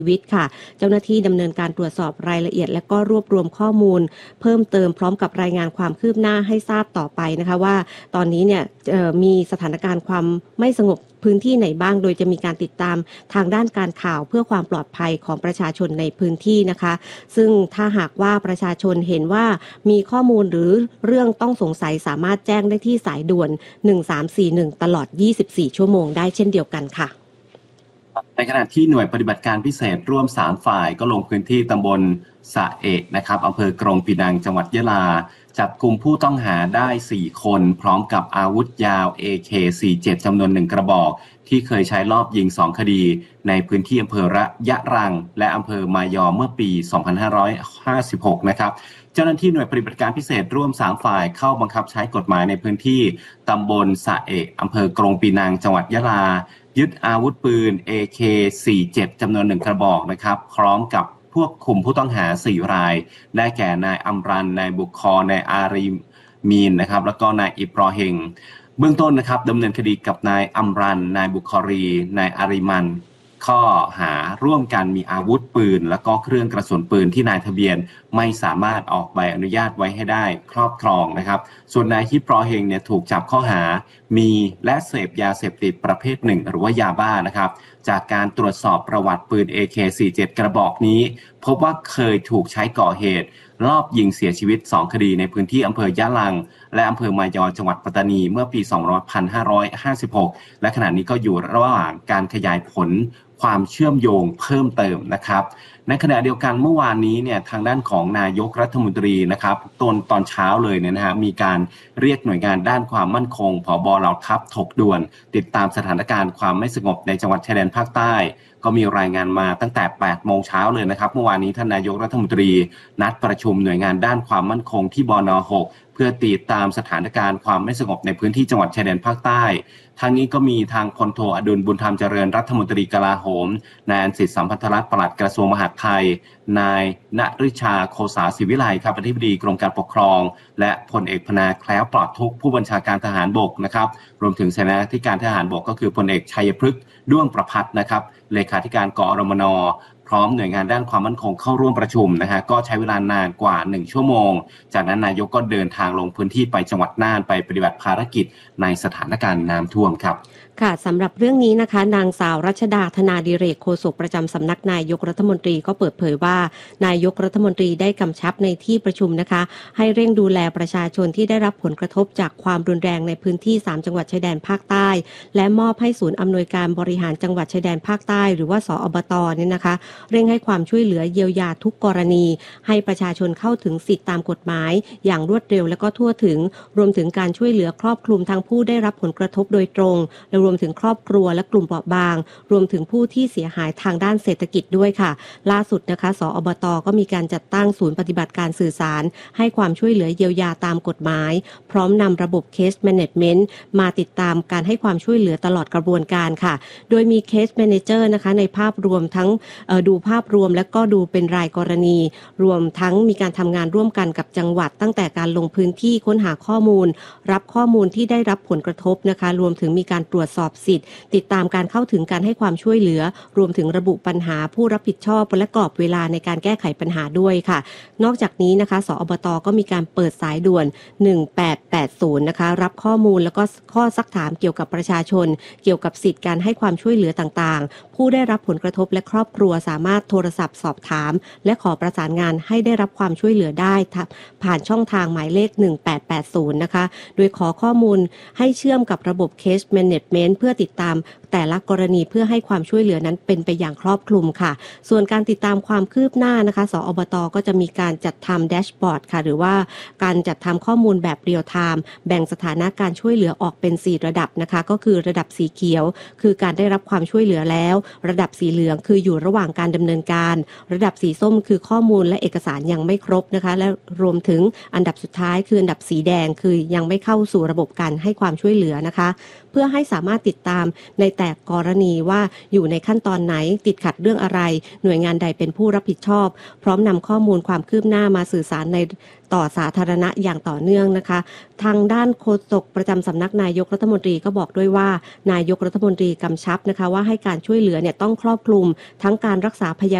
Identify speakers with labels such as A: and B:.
A: วิตค่ะเจ้าหน้าที่ดำเนินการตรวจสอบรายละเอียดและก็รวบรวมข้อมูลเพิ่มเติมพร้อมกับรายงานความคืบหน้าให้ทราบต่อไปนะคะว่าตอนนี้เนี่ยมีสถานการณ์ความไม่สงบพื้นที่ไหนบ้างโดยจะมีการติดตามทางด้านการข่าวเพื่อความปลอดภัยของประชาชนในพื้นที่นะคะซึ่งถ้าหากว่าประชาชนเห็นว่ามีข้อมูลหรือเรื่องต้องสงสัยสามารถแจ้งได้ที่สายด่วน1341ตลอด24ชั่วโมงได้เช่นเดียวกันค่ะ
B: ในขณะที่หน่วยปฏิบัติการพิเศษร่วม3ฝ่ายก็ลงพื้นที่ตำบลสะเอะนะครับอำเภอกรงปีนังจังหวัดยะลาจับกลุ่มผู้ต้องหาได้4คนพร้อมกับอาวุธยาว AK47 จำนวน1กระบอกที่เคยใช้ลอบยิง2คดีในพื้นที่อำเภอระยะรังและอำเภอมายอเมื่อปี2556นะครับเจ้าหน้าที่หน่วยปฏิบัติการพิเศษร่วม3ฝ่ายเข้าบังคับใช้กฎหมายในพื้นที่ตำบลสะเอะอำเภอกรงปีนังจังหวัดยะลายึดอาวุธปืน AK47 จำนวน1กระบอกนะครับพร้อมกับพวกคุมผู้ต้องหา4รายได้แก่นายอัมรันนายบุคอนายอารีมีนนะครับแล้วก็นายอิบรอฮิมเบื้องต้นนะครับดำเนินคดีกับนายอัมรันนายบุคอรีนายอาริมันข้อหาร่วมกันมีอาวุธปืนและก็เครื่องกระสุนปืนที่นายทะเบียนไม่สามารถออกใบอนุญาตไว้ให้ได้ครอบครองนะครับส่วนนายฮิปรอเฮงเนี่ยถูกจับข้อหามีและเสพยาเสพติดประเภทหนึ่งหรือว่ายาบ้านะครับจากการตรวจสอบประวัติปืน AK47 กระบอกนี้พบว่าเคยถูกใช้ก่อเหตุรอบยิงเสียชีวิต2คดีในพื้นที่อำเภอยะลังและอำเภอมายอจังหวัดปัตตานีเมื่อปี2556และขณะนี้ก็อยู่ระหว่างการขยายผลความเชื่อมโยงเพิ่มเติมนะครับในขณะเดียวกันเมื่อวานนี้เนี่ยทางด้านของนายกรัฐมนตรีนะครับตอนเช้าเลยเนี่ยนะฮะมีการเรียกหน่วยงานด้านความมั่นคงผบ.เหล่าทัพถกด่วนติดตามสถานการณ์ความไม่สงบในจังหวัดชายแดนภาคใต้ก็มีรายงานมาตั้งแต่8 โมงเช้าเลยนะครับเมื่อวานนี้ท่านนายกรัฐมนตรีนัดประชุมหน่วยงานด้านความมั่นคงที่บน.6 เพื่อติดตามสถานการณ์ความไม่สงบในพื้นที่จังหวัดชายแดนภาคใต้ทางนี้ก็มีทางพลโทอดุลบุญธรรมเจริญรัฐมนตรีกลาโหมนายอันสิทธิ์สัมพันธรัตน์ปลัดกระทรวงมหาดไทยนายณฤชาโคสาศิวิไลครับอธิบดีกรมการปกครองและพลเอกพนาแคล้วปลอดทุกข์ผู้บัญชาการทหารบกนะครับรวมถึงเสนาธิการทหารบกก็คือพลเอกชัยพฤกษ์ด้วงประภัตนะครับเลขาธิการกอรมน.พร้อมหน่วยงานด้านความมั่นคงเข้าร่วมประชุมนะฮะก็ใช้เวลานานกว่า1ชั่วโมงจากนั้นนายกก็เดินทางลงพื้นที่ไปจังหวัดน่านไปปฏิบัติภารกิจในสถานการณ์น้ำท่วมครับ
A: ค่ะสำหรับเรื่องนี้นะคะนางสาวรัชดาธนาดิเรกโฆษกประจำสำนักนายกรัฐมนตรีก็เปิดเผยว่านายกรัฐมนตรีได้กำชับในที่ประชุมนะคะให้เร่งดูแลประชาชนที่ได้รับผลกระทบจากความรุนแรงในพื้นที่3จังหวัดชายแดนภาคใต้และมอบให้ศูนย์อำนวยการบริหารจังหวัดชายแดนภาคใต้หรือว่าสอบต.เนี่ยนะคะเร่งให้ความช่วยเหลือเยียวยาทุกกรณีให้ประชาชนเข้าถึงสิทธิตามกฎหมายอย่างรวดเร็วและก็ทั่วถึงรวมถึงการช่วยเหลือครอบคลุมทั้งผู้ได้รับผลกระทบโดยตรงและรวมถึงครอบครัวและกลุ่มเปราะบางรวมถึงผู้ที่เสียหายทางด้านเศรษฐกิจด้วยค่ะล่าสุดนะคะสอบต.ก็มีการจัดตั้งศูนย์ปฏิบัติการสื่อสารให้ความช่วยเหลือเยียวยาตามกฎหมายพร้อมนำระบบ Case Management มาติดตามการให้ความช่วยเหลือตลอดกระบวนการค่ะโดยมี Case Manager นะคะในภาพรวมทั้งดูภาพรวมและก็ดูเป็นรายกรณีรวมทั้งมีการทำงานร่วมกันกับจังหวัดตั้งแต่การลงพื้นที่ค้นหาข้อมูลรับข้อมูลที่ได้รับผลกระทบนะคะรวมถึงมีการตรวจสอบสิทธิ์ติดตามการเข้าถึงการให้ความช่วยเหลือรวมถึงระบุปัญหาผู้รับผิดชอบและกรอบเวลาในการแก้ไขปัญหาด้วยค่ะนอกจากนี้นะคะสอบต.ก็มีการเปิดสายด่วน1880นะคะรับข้อมูลแล้วก็ข้อซักถามเกี่ยวกับประชาชนเกี่ยวกับสิทธิการให้ความช่วยเหลือต่างๆผู้ได้รับผลกระทบและครอบครัวสามารถโทรศัพท์สอบถามและขอประสานงานให้ได้รับความช่วยเหลือได้ผ่านช่องทางหมายเลข1880นะคะโดยขอข้อมูลให้เชื่อมกับระบบ Case Management เพื่อติดตามแต่ละกรณีเพื่อให้ความช่วยเหลือนั้นเป็นไปอย่างครอบคลุมค่ะส่วนการติดตามความคืบหน้านะคะสอบต.ก็จะมีการจัดทำแดชบอร์ดค่ะหรือว่าการจัดทำข้อมูลแบบเรียลไทม์แบ่งสถานะการช่วยเหลือออกเป็น4ระดับนะคะก็คือระดับสีเขียวคือการได้รับความช่วยเหลือแล้วระดับสีเหลืองคืออยู่ระหว่างการดำเนินการระดับสีส้มคือข้อมูลและเอกสารยังไม่ครบนะคะและรวมถึงอันดับสุดท้ายคืออันดับสีแดงคือยังไม่เข้าสู่ระบบการให้ความช่วยเหลือนะคะเพื่อให้สามารถติดตามในแต่กรณีว่าอยู่ในขั้นตอนไหนติดขัดเรื่องอะไรหน่วยงานใดเป็นผู้รับผิดชอบพร้อมนำข้อมูลความคืบหน้ามาสื่อสารต่อสาธารณะอย่างต่อเนื่องนะคะทางด้านโฆษกประจำสำนักนายกรัฐมนตรีก็บอกด้วยว่านายกรัฐมนตรีกำชับนะคะว่าให้การช่วยเหลือต้องครอบคลุมทั้งการรักษาพยา